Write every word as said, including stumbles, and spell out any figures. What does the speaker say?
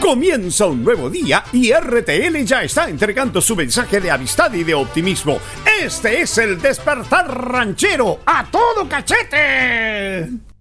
Comienza un nuevo día y R T L ya está entregando su mensaje de amistad y de optimismo. Este es el Despertar Ranchero a todo cachete.